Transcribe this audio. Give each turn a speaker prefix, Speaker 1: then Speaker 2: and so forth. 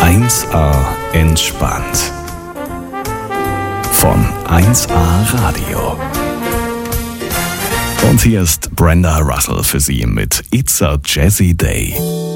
Speaker 1: 1A entspannt. Von 1A Radio. Und hier ist Brenda Russell für Sie mit It's a Jazzy Day.